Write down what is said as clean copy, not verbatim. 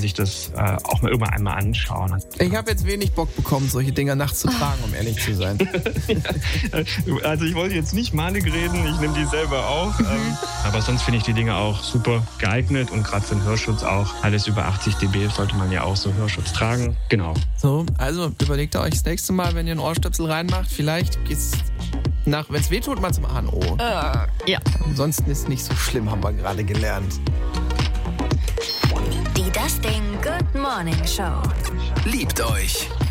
sich das auch mal irgendwann einmal anschauen. Ich habe jetzt wenig Bock bekommen, solche Dinger nachts zu tragen, um ehrlich zu sein. Also ich wollte jetzt nicht malig reden, ich nehme die selber auch. Aber sonst finde ich die Dinge auch super geeignet und gerade für den Hörschutz auch. Alles über 80 dB sollte man ja auch so Hörschutz tragen. Genau. So, also überlegt ihr euch das nächste Mal, wenn ihr einen Ohrstöpsel reinmacht, vielleicht geht's wenn es weh tut, mal zum HNO. Ja. Ansonsten ist nicht so schlimm, haben wir gerade gelernt. Die Das Ding Good Morning Show. Liebt euch.